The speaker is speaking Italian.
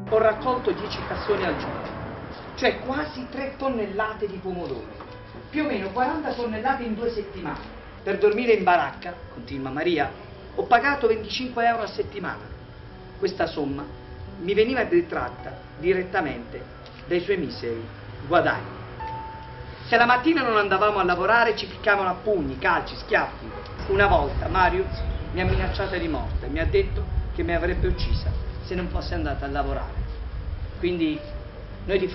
ho raccolto 10 cassoni al giorno, cioè quasi 3 tonnellate di pomodori, più o meno 40 tonnellate in 2 settimane. Per dormire in baracca, continua Maria, ho pagato 25 euro a settimana. Questa somma mi veniva detratta direttamente dai suoi miseri guadagni. Se la mattina non andavamo a lavorare ci piccavano a pugni, calci, schiaffi. Una volta Marius mi ha minacciata di morte, mi ha detto che mi avrebbe uccisa se non fosse andata a lavorare. Quindi noi di